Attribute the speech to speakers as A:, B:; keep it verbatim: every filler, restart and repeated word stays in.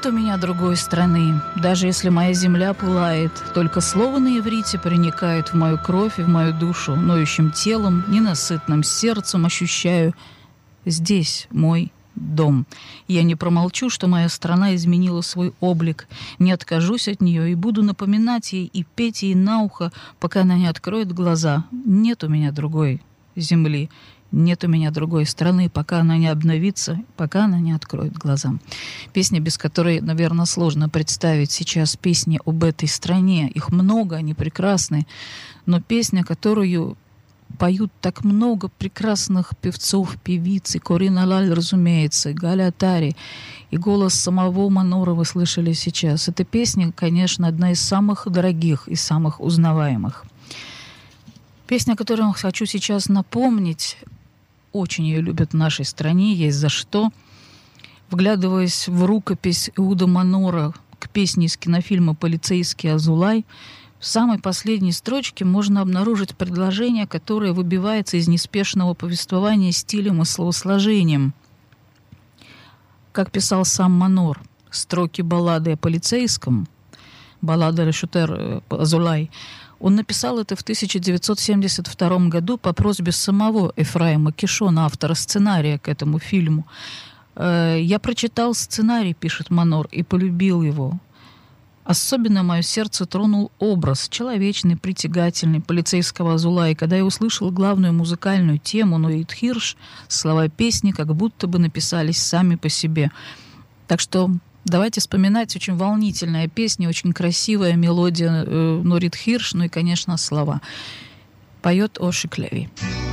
A: Нет у меня другой страны, даже если моя земля пылает. Только слово на иврите проникает в мою кровь и в мою душу. Ноющим телом, ненасытным сердцем ощущаю: здесь мой дом. Я не промолчу, что моя страна изменила свой облик. Не откажусь от нее и буду напоминать ей и петь ей на ухо, пока она не откроет глаза. Нет у меня другой земли. Нет у меня другой страны, пока она не обновится, пока она не откроет глаза. Песня, без которой, наверное, сложно представить сейчас песни об этой стране. Их много, они прекрасны. Но песня, которую поют так много прекрасных певцов, певиц, и Корин Алаль, разумеется, и Галя Атари, и голос самого Манора вы слышали сейчас. Эта песня, конечно, одна из самых дорогих и самых узнаваемых. Песня, которую я хочу сейчас напомнить, очень ее любят в нашей стране, есть за что. Вглядываясь в рукопись Иуда Манора к песне из кинофильма «Полицейский Азулай», в самой последней строчке можно обнаружить предложение, которое выбивается из неспешного повествования стилем и словосложением. Как писал сам Манор, строки баллады о полицейском, баллада «Решутер Азулай», он написал это в тысяча девятьсот семьдесят втором году по просьбе самого Ефраима Кишона, автора сценария к этому фильму. «Я прочитал сценарий, — пишет Манор, — и полюбил его. Особенно мое сердце тронул образ, человечный, притягательный, полицейского Азулая. Когда я услышал главную музыкальную тему Норит Хирш, слова песни как будто бы написались сами по себе». Так что давайте вспоминать, очень волнительная песня, очень красивая мелодия э, Норит Хирш, ну и, конечно, слова. Поет Ошик Леви.